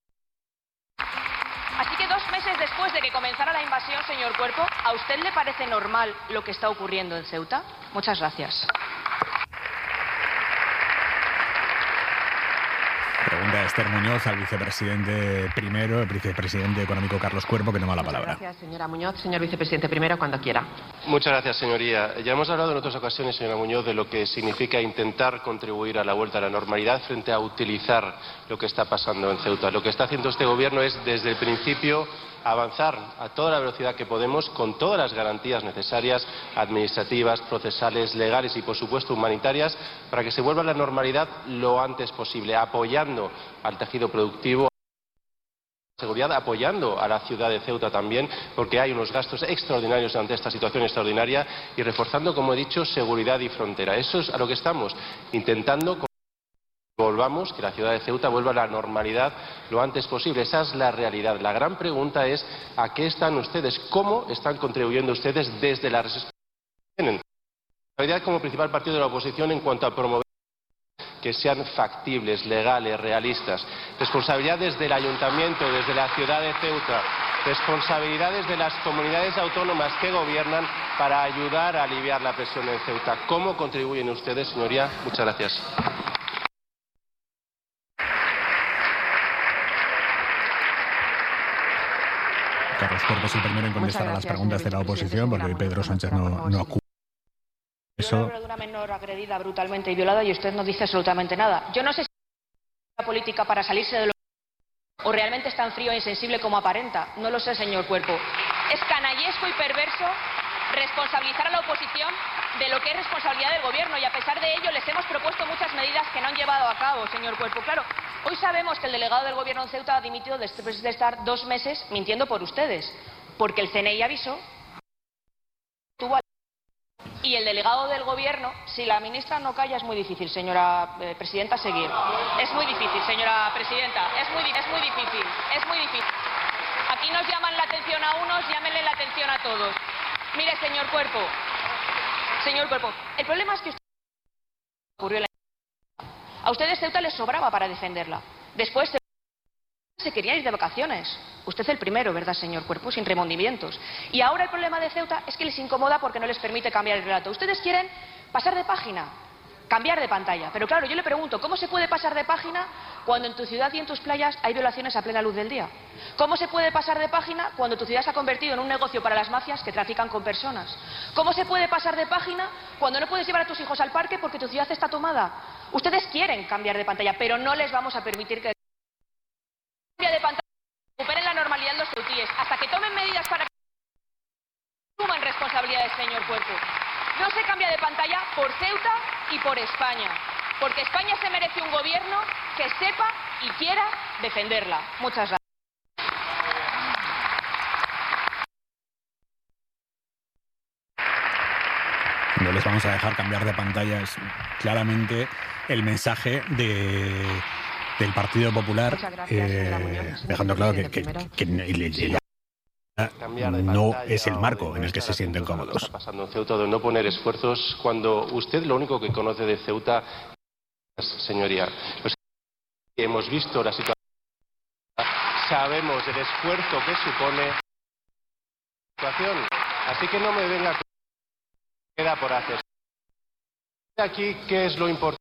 Así que dos meses después de que comenzara la invasión, señor Cuerpo, ¿a usted le parece normal lo que está ocurriendo en Ceuta? Muchas gracias. Pregunta a Esther Muñoz al vicepresidente primero, el vicepresidente económico Carlos Cuerpo, que toma la palabra. Gracias, señora Muñoz. Señor vicepresidente primero, cuando quiera. Muchas gracias, señoría. Ya hemos hablado en otras ocasiones, señora Muñoz, de lo que significa intentar contribuir a la vuelta a la normalidad frente a utilizar lo que está pasando en Ceuta. Lo que está haciendo este gobierno es, desde el principio, avanzar a toda la velocidad que podemos, con todas las garantías necesarias, administrativas, procesales, legales y, por supuesto, humanitarias, para que se vuelva a la normalidad lo antes posible, apoyando al tejido productivo, seguridad, apoyando a la ciudad de Ceuta también, porque hay unos gastos extraordinarios ante esta situación extraordinaria, y reforzando, como he dicho, seguridad y frontera. Eso es a lo que estamos intentando. Volvamos, que la ciudad de Ceuta vuelva a la normalidad lo antes posible. Esa es la realidad. La gran pregunta es ¿a qué están ustedes? ¿Cómo están contribuyendo ustedes desde la resistencia? Responsabilidad como principal partido de la oposición en cuanto a promover que sean factibles, legales, realistas. Responsabilidades del Ayuntamiento, desde la ciudad de Ceuta. Responsabilidades de las comunidades autónomas que gobiernan para ayudar a aliviar la presión en Ceuta. ¿Cómo contribuyen ustedes, señoría? Muchas gracias. Carlos Cuerpo es el primero en contestar gracias, a las preguntas de la oposición, porque hoy Pedro Sánchez no, no acude. Eso... Yo hablo de una menor agredida brutalmente y violada y usted no dice absolutamente nada. Yo no sé si es una política para salirse de lo o realmente es tan frío e insensible como aparenta. No lo sé, señor Cuerpo. Es canallesco y perverso responsabilizar a la oposición de lo que es responsabilidad del gobierno y a pesar de ello les hemos propuesto muchas medidas que no han llevado a cabo, señor Cuerpo. Claro, hoy sabemos que el delegado del gobierno en Ceuta ha dimitido después de estar dos meses mintiendo por ustedes, porque el C N I avisó tuvo y el delegado del gobierno, si la ministra no calla es muy difícil, señora eh, presidenta, seguir. Es muy difícil, señora presidenta, es muy, es muy difícil, es muy difícil. Aquí nos llaman la atención a unos, llámenle la atención a todos. Mire, señor Cuerpo, señor Cuerpo, el problema es que usted ocurrió la... A ustedes Ceuta les sobraba para defenderla. Después se... se querían ir de vacaciones. Usted el primero, ¿verdad, señor Cuerpo? Sin remordimientos. Y ahora el problema de Ceuta es que les incomoda porque no les permite cambiar el relato. Ustedes quieren pasar de página, cambiar de pantalla. Pero claro, yo le pregunto, ¿cómo se puede pasar de página cuando en tu ciudad y en tus playas hay violaciones a plena luz del día? ¿Cómo se puede pasar de página cuando tu ciudad se ha convertido en un negocio para las mafias que trafican con personas? ¿Cómo se puede pasar de página cuando no puedes llevar a tus hijos al parque porque tu ciudad está tomada? Ustedes quieren cambiar de pantalla, pero no les vamos a permitir que cambie de pantalla. Recuperen la normalidad los ceutíes hasta que tomen medidas para que suman responsabilidades, señor Cuerpo. No se cambia de pantalla por Ceuta y por España, porque España se merece un gobierno que sepa y quiera defenderla. Muchas gracias. No les vamos a dejar cambiar de pantalla, es claramente el mensaje de... del Partido Popular, eh, dejando claro que, que, que, que no es el marco en el que se sienten cómodos. Está pasando en Ceuta de no poner esfuerzos cuando usted lo único que conoce de Ceuta, señoría, los que hemos visto la situación, sabemos el esfuerzo que supone la situación, así que no me venga queda por hacer. Aquí, ¿qué es lo importante?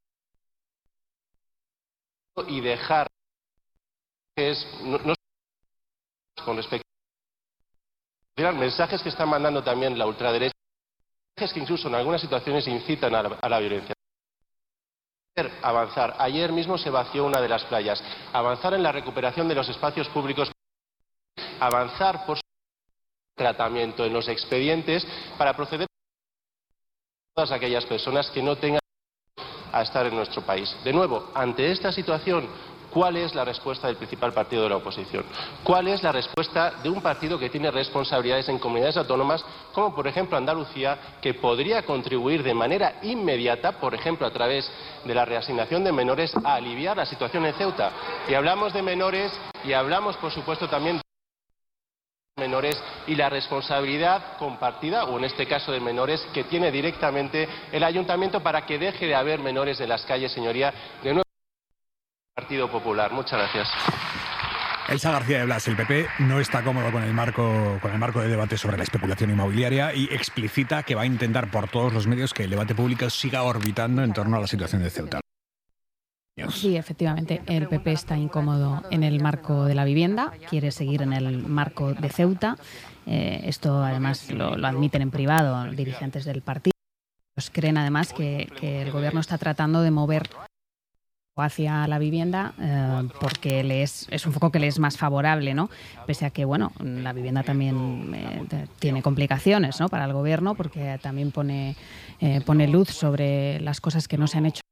Y dejar que es no, no con respecto a mensajes que están mandando también la ultraderecha, mensajes que incluso en algunas situaciones incitan a la, a la violencia. Avanzar. Ayer mismo se vació una de las playas. Avanzar en la recuperación de los espacios públicos. Avanzar por su tratamiento en los expedientes para proceder a todas aquellas personas que no tengan a estar en nuestro país. De nuevo, ante esta situación, ¿cuál es la respuesta del principal partido de la oposición? ¿Cuál es la respuesta de un partido que tiene responsabilidades en comunidades autónomas, como por ejemplo Andalucía, que podría contribuir de manera inmediata, por ejemplo a través de la reasignación de menores, a aliviar la situación en Ceuta? Y hablamos de menores y hablamos, por supuesto, también de menores y la responsabilidad compartida, o en este caso de menores, que tiene directamente el ayuntamiento para que deje de haber menores en las calles, señoría. De nuevo, Partido Popular. Muchas gracias. Elsa García de Blas, el P P no está cómodo con el marco con el marco de debate sobre la especulación inmobiliaria y explicita que va a intentar por todos los medios que el debate público siga orbitando en torno a la situación de Ceuta. Sí, efectivamente, el P P está incómodo en el marco de la vivienda, quiere seguir en el marco de Ceuta. Eh, esto además lo, lo admiten en privado dirigentes del partido. Pues creen además que, que el gobierno está tratando de mover hacia la vivienda eh, porque le es, es un foco que le es más favorable, ¿no? Pese a que, bueno, la vivienda también eh, tiene complicaciones, ¿no?, para el gobierno, porque también pone, eh, pone luz sobre las cosas que no se han hecho.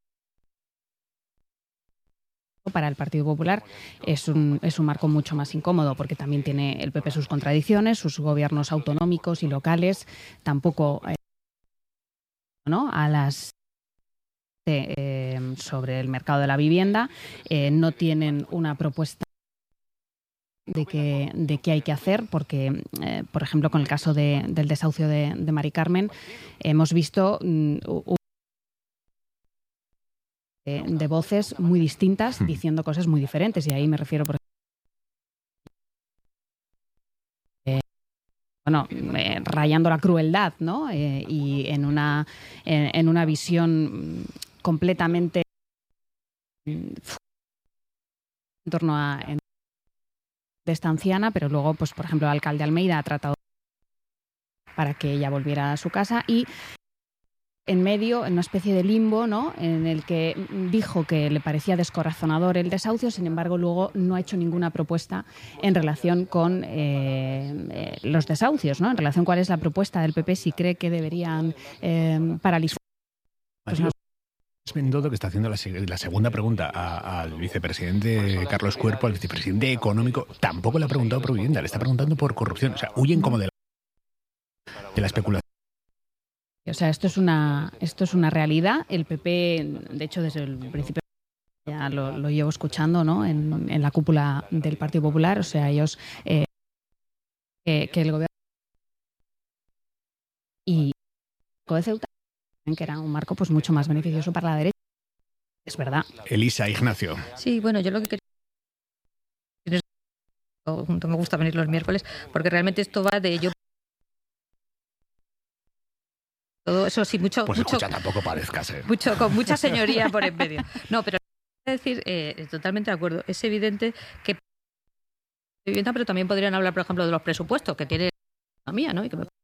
Para el Partido Popular es un, es un marco mucho más incómodo porque también tiene el P P sus contradicciones, sus gobiernos autonómicos y locales, tampoco eh, ¿no?, a las eh, sobre el mercado de la vivienda, eh, no tienen una propuesta de qué de qué hay que hacer, porque, eh, por ejemplo, con el caso de, del desahucio de, de Mari Carmen, hemos visto mm, un de, de voces muy distintas diciendo cosas muy diferentes, y ahí me refiero, por ejemplo, eh, bueno, eh, rayando la crueldad, ¿no? Eh, y en una, en, en una visión completamente en torno a en, de esta anciana, pero luego, pues por ejemplo, el alcalde Almeida ha tratado para que ella volviera a su casa, y en medio, en una especie de limbo, ¿no?, en el que dijo que le parecía descorazonador el desahucio, sin embargo luego no ha hecho ninguna propuesta en relación con eh, eh, los desahucios, ¿no?, en relación cuál es la propuesta del P P, si cree que deberían eh, paralizar. Pues no. Mendoza, que está haciendo la, la segunda pregunta a, al vicepresidente Carlos Cuerpo, al vicepresidente económico, tampoco le ha preguntado por vivienda, le está preguntando por corrupción. O sea, huyen como de la, de la especulación. O sea, esto es una esto es una realidad. El P P, de hecho, desde el principio ya lo, lo llevo escuchando, ¿no?, en, en la cúpula del Partido Popular. O sea, ellos eh, que, que el gobierno y de Ceuta, que era un marco pues mucho más beneficioso para la derecha. Es verdad. Elisa, Ignacio. Sí, bueno, yo lo que quería... Junto me gusta venir los miércoles, porque realmente esto va de yo... Todo eso sí, mucho... Pues mucho, escucha, tampoco parezca ser. Mucho, con mucha señoría por en medio. No, pero decir, eh, totalmente de acuerdo. Es evidente que... vivienda, pero también podrían hablar, por ejemplo, de los presupuestos que tiene la mía, ¿no? Y que me...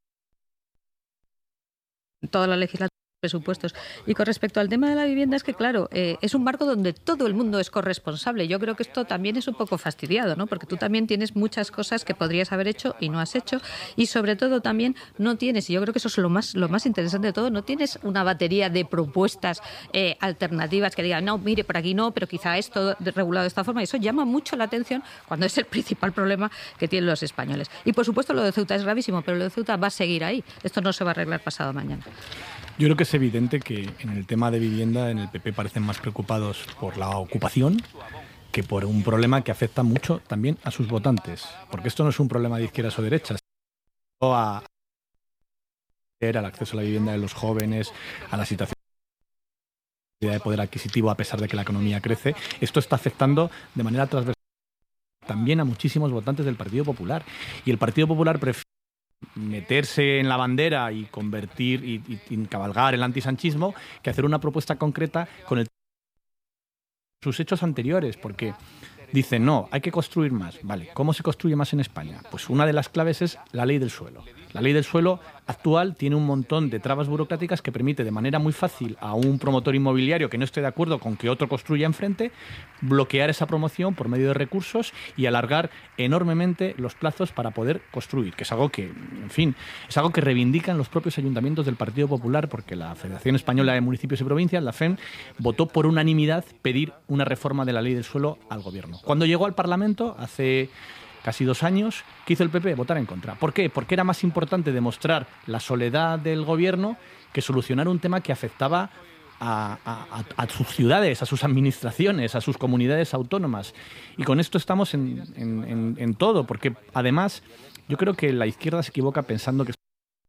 toda la legislatura, presupuestos. Y con respecto al tema de la vivienda, es que claro, eh, es un marco donde todo el mundo es corresponsable. Yo creo que esto también es un poco fastidiado, ¿no? Porque tú también tienes muchas cosas que podrías haber hecho y no has hecho, y sobre todo también no tienes, y yo creo que eso es lo más, lo más interesante de todo, no tienes una batería de propuestas eh, alternativas que digan, no, mire, por aquí no, pero quizá esto regulado de esta forma, y eso llama mucho la atención cuando es el principal problema que tienen los españoles. Y por supuesto lo de Ceuta es gravísimo, pero lo de Ceuta va a seguir ahí. Esto no se va a arreglar pasado mañana. Yo creo que es evidente que en el tema de vivienda en el P P parecen más preocupados por la ocupación que por un problema que afecta mucho también a sus votantes. Porque esto no es un problema de izquierdas o derechas. A al acceso a la vivienda de los jóvenes, a la situación de poder adquisitivo a pesar de que la economía crece. Esto está afectando de manera transversal también a muchísimos votantes del Partido Popular. Y el Partido Popular prefiere meterse en la bandera y convertir y, y, y cabalgar el antisanchismo que hacer una propuesta concreta con el, sus hechos anteriores, porque dicen, no, hay que construir más. Vale, ¿cómo se construye más en España? Pues una de las claves es la ley del suelo. La ley del suelo actual tiene un montón de trabas burocráticas que permite de manera muy fácil a un promotor inmobiliario que no esté de acuerdo con que otro construya enfrente, bloquear esa promoción por medio de recursos y alargar enormemente los plazos para poder construir, que es algo que, en fin, es algo que reivindican los propios ayuntamientos del Partido Popular, porque la Federación Española de Municipios y Provincias, la F E M, votó por unanimidad pedir una reforma de la ley del suelo al gobierno. Cuando llegó al Parlamento, hace casi dos años, ¿qué hizo el P P? Votar en contra. ¿Por qué? Porque era más importante demostrar la soledad del gobierno que solucionar un tema que afectaba a, a, a sus ciudades, a sus administraciones, a sus comunidades autónomas. Y con esto estamos en, en, en, en todo, porque además yo creo que la izquierda se equivoca pensando que...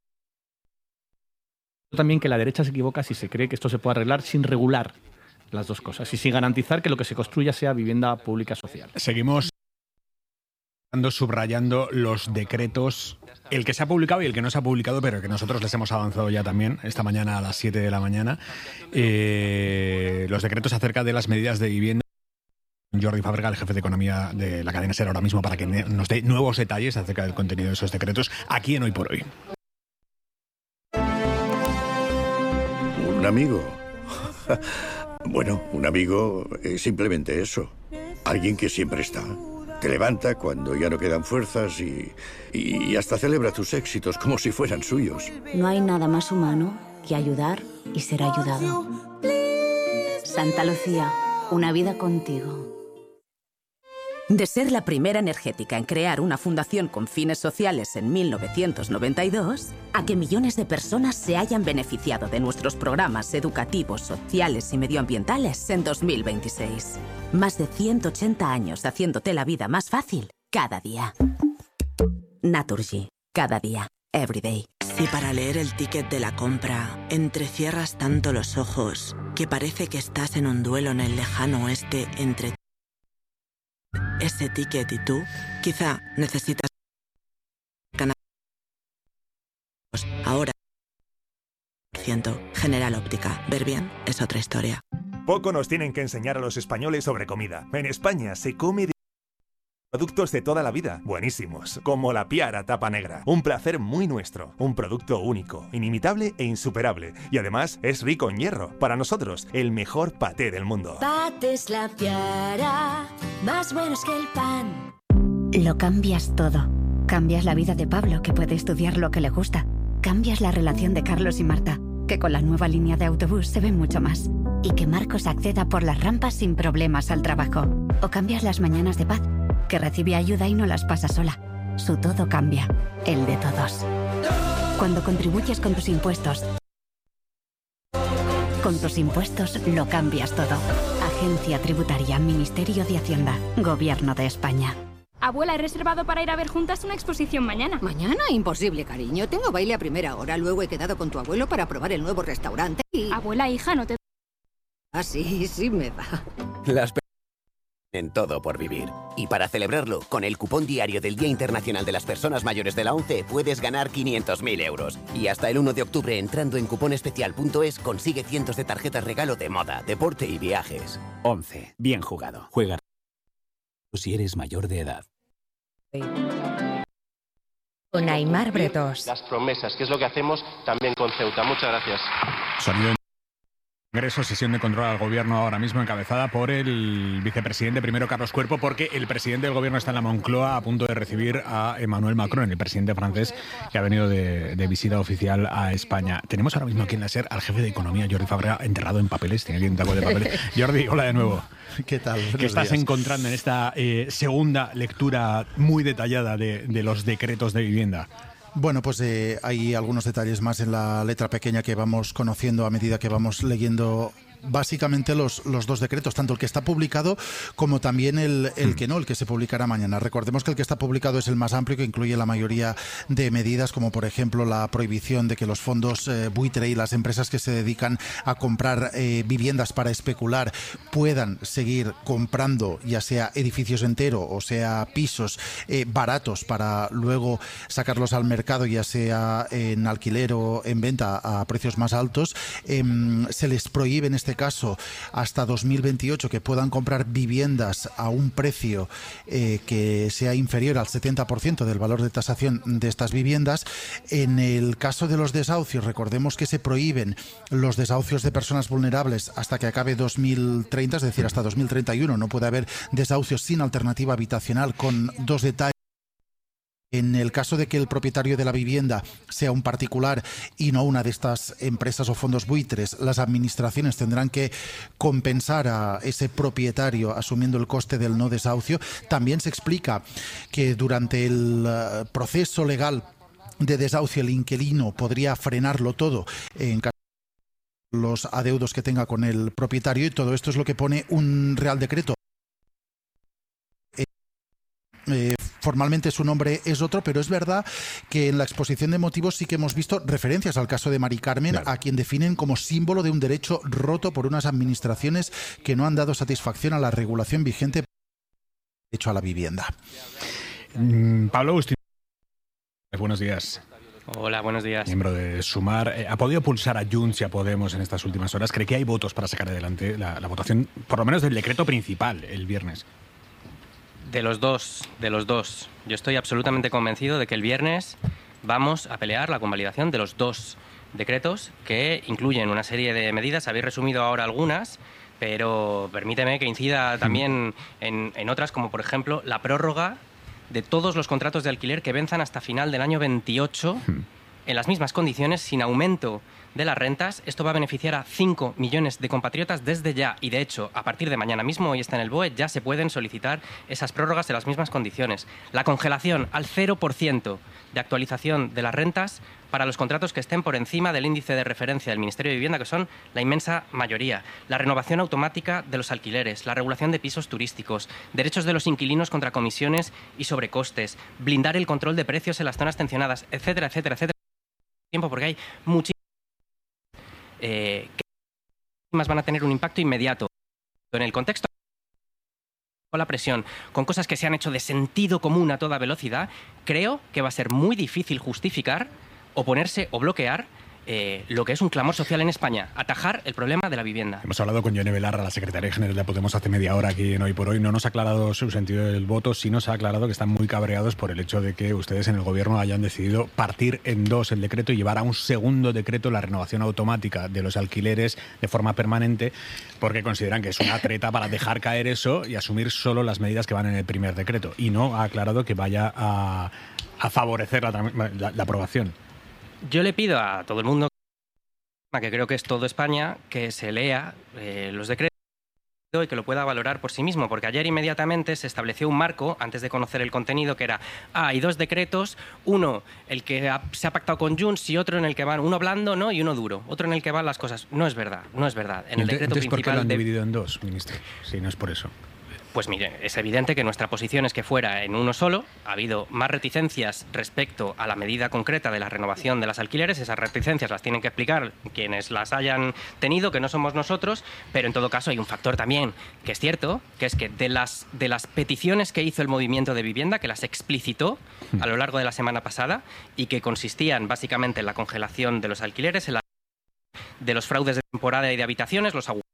también que la derecha se equivoca si se cree que esto se puede arreglar sin regular las dos cosas y sin garantizar que lo que se construya sea vivienda pública social. Seguimos subrayando los decretos, el que se ha publicado y el que no se ha publicado, pero que nosotros les hemos avanzado ya también esta mañana a las siete de la mañana, eh, los decretos acerca de las medidas de vivienda. Jordi Fábrega, el jefe de economía de la cadena SER, ahora mismo para que nos dé nuevos detalles acerca del contenido de esos decretos aquí en Hoy por Hoy. ¿Un amigo? Bueno, un amigo es simplemente eso. Alguien que siempre está. Te levanta cuando ya no quedan fuerzas y, y hasta celebra tus éxitos como si fueran suyos. No hay nada más humano que ayudar y ser ayudado. Santa Lucía, una vida contigo. De ser la primera energética en crear una fundación con fines sociales en mil novecientos noventa y dos, a que millones de personas se hayan beneficiado de nuestros programas educativos, sociales y medioambientales en dos mil veintiséis. Más de ciento ochenta años haciéndote la vida más fácil cada día. Naturgy, cada día, every day. Si para leer el ticket de la compra entrecierras tanto los ojos que parece que estás en un duelo en el lejano oeste entre ese ticket y tú, quizá necesitas ganar. Ahora, General Óptica. Ver bien es otra historia. Poco nos tienen que enseñar a los españoles sobre comida. En España se come de productos de toda la vida, buenísimos, como la Piara tapa negra. Un placer muy nuestro, un producto único, inimitable e insuperable. Y además es rico en hierro. Para nosotros, el mejor paté del mundo. Patés La Piara, más buenos que el pan. Lo cambias todo. Cambias la vida de Pablo, que puede estudiar lo que le gusta. Cambias la relación de Carlos y Marta, que con la nueva línea de autobús se ve mucho más. Y que Marcos acceda por las rampas sin problemas al trabajo. O cambias las mañanas de Paz, que recibe ayuda y no las pasa sola. Su todo cambia, el de todos. Cuando contribuyes con tus impuestos, con tus impuestos lo cambias todo. Agencia Tributaria, Ministerio de Hacienda, Gobierno de España. Abuela, he reservado para ir a ver juntas una exposición mañana. ¿Mañana? Imposible, cariño. Tengo baile a primera hora. Luego he quedado con tu abuelo para probar el nuevo restaurante y... Abuela, hija, no te... Ah, sí, sí me da. Las en todo por vivir. Y para celebrarlo, con el cupón diario del Día Internacional de las Personas Mayores de la ONCE puedes ganar quinientos mil euros. Y hasta el uno de octubre, entrando en cuponespecial punto es, consigue cientos de tarjetas regalo de moda, deporte y viajes. ONCE. Bien jugado. Juega si eres mayor de edad. Con Aimar Bretos. Las promesas, que es lo que hacemos también con Ceuta. Muchas gracias. Sonido. Congreso, sesión de control al gobierno ahora mismo encabezada por el vicepresidente primero Carlos Cuerpo, porque el presidente del gobierno está en la Moncloa a punto de recibir a Emmanuel Macron, el presidente francés que ha venido de, de visita oficial a España. Tenemos ahora mismo aquí en la SER al jefe de economía, Jordi Fabra, enterrado en papeles, tiene aquí un taco de papeles. Jordi, hola de nuevo. ¿Qué tal? ¿Qué estás días. encontrando en esta eh, segunda lectura muy detallada de, de los decretos de vivienda? Bueno, pues eh, hay algunos detalles más en la letra pequeña que vamos conociendo a medida que vamos leyendo básicamente los, los dos decretos, tanto el que está publicado como también el, el que no, el que se publicará mañana. Recordemos que el que está publicado es el más amplio, que incluye la mayoría de medidas, como por ejemplo la prohibición de que los fondos eh, buitre y las empresas que se dedican a comprar eh, viviendas para especular puedan seguir comprando ya sea edificios enteros o sea pisos eh, baratos para luego sacarlos al mercado, ya sea en alquiler o en venta a precios más altos. Eh, se les prohíbe en este caso hasta dos mil veintiocho que puedan comprar viviendas a un precio eh, que sea inferior al setenta por ciento del valor de tasación de estas viviendas. En el caso de los desahucios, recordemos que se prohíben los desahucios de personas vulnerables hasta que acabe dos mil treinta, es decir, hasta dos mil treinta y uno no puede haber desahucios sin alternativa habitacional, con dos detalles. En el caso de que el propietario de la vivienda sea un particular y no una de estas empresas o fondos buitres, las administraciones tendrán que compensar a ese propietario asumiendo el coste del no desahucio. También se explica que durante el proceso legal de desahucio el inquilino podría frenarlo todo en caso de los adeudos que tenga con el propietario, y todo esto es lo que pone un Real Decreto. Eh, formalmente su nombre es otro, pero es verdad que en la exposición de motivos sí que hemos visto referencias al caso de Mari Carmen, claro, a quien definen como símbolo de un derecho roto por unas administraciones que no han dado satisfacción a la regulación vigente derecho a la vivienda. Mm, Pablo Agustín, buenos días. Hola, buenos días. Miembro de Sumar. Eh, ¿Ha podido pulsar a Junts y a Podemos en estas últimas horas? ¿Cree que hay votos para sacar adelante la, la votación, por lo menos del decreto principal, el viernes? De los dos, de los dos. Yo estoy absolutamente convencido de que el viernes vamos a pelear la convalidación de los dos decretos, que incluyen una serie de medidas. Habéis resumido ahora algunas, pero permíteme que incida también en, en otras, como por ejemplo la prórroga de todos los contratos de alquiler que venzan hasta final del año veintiocho en las mismas condiciones, sin aumento de las rentas. Esto va a beneficiar a cinco millones de compatriotas desde ya y, de hecho, a partir de mañana mismo, hoy está en el B O E, ya se pueden solicitar esas prórrogas en las mismas condiciones. La congelación al cero por ciento de actualización de las rentas para los contratos que estén por encima del índice de referencia del Ministerio de Vivienda, que son la inmensa mayoría. La renovación automática de los alquileres, la regulación de pisos turísticos, derechos de los inquilinos contra comisiones y sobrecostes, blindar el control de precios en las zonas tensionadas, etcétera, etcétera, etcétera. Tiempo porque hay muchísimas eh, que más van a tener un impacto inmediato en el contexto con la presión, con cosas que se han hecho de sentido común a toda velocidad. Creo que va a ser muy difícil justificar, oponerse o bloquear eh, lo que es un clamor social en España, atajar el problema de la vivienda. Hemos hablado con Yone Belarra, la secretaria general de Podemos, hace media hora aquí en Hoy por Hoy. No nos ha aclarado su sentido del voto, sí nos ha aclarado que están muy cabreados por el hecho de que ustedes en el gobierno hayan decidido partir en dos el decreto y llevar a un segundo decreto la renovación automática de los alquileres de forma permanente, porque consideran que es una treta para dejar caer eso y asumir solo las medidas que van en el primer decreto. Y no ha aclarado que vaya a, a favorecer la, la, la aprobación. Yo le pido a todo el mundo, que creo que es todo España, que se lea eh, los decretos y que lo pueda valorar por sí mismo, porque ayer inmediatamente se estableció un marco, antes de conocer el contenido, que era, ah, hay dos decretos, uno el que ha, se ha pactado con Junts y otro en el que van, uno blando, ¿no?, y uno duro, otro en el que van las cosas. No es verdad, no es verdad. En el decreto Entonces, ¿por qué lo han de... dividido en dos, ministro? Si no es por eso. Pues mire, es evidente que nuestra posición es que fuera en uno solo. Ha habido más reticencias respecto a la medida concreta de la renovación de las alquileres. Esas reticencias las tienen que explicar quienes las hayan tenido, que no somos nosotros, pero en todo caso hay un factor también que es cierto, que es que de las, de las peticiones que hizo el movimiento de vivienda, que las explicitó a lo largo de la semana pasada y que consistían básicamente en la congelación de los alquileres, en la de los fraudes de temporada y de habitaciones, los agujeros,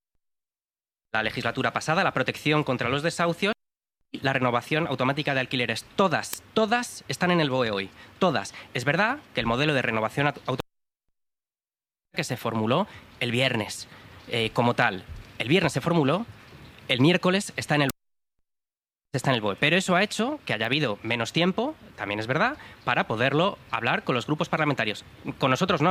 la legislatura pasada, la protección contra los desahucios y la renovación automática de alquileres. Todas, todas están en el B O E hoy. Todas. Es verdad que el modelo de renovación automática que se formuló el viernes eh, como tal, el viernes se formuló, el miércoles está en el está en el B O E. Pero eso ha hecho que haya habido menos tiempo, también es verdad, para poderlo hablar con los grupos parlamentarios. Con nosotros no.